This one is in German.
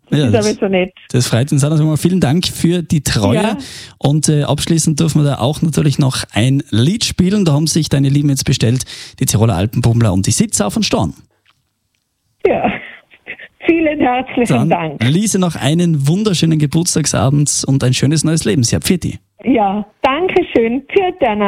Das ist aber so nett. Das freut uns auch. Also vielen Dank für die Treue. Ja. Und abschließend dürfen wir da auch natürlich noch ein Lied spielen. Da haben sich deine Lieben jetzt bestellt, die Tiroler Alpenbummler und die Sitzer auf den Storn. Ja, vielen herzlichen Dank. Lise, noch einen wunderschönen Geburtstagsabend und ein schönes neues Lebensjahr. Pfiat. Ja, danke schön. Pfiat.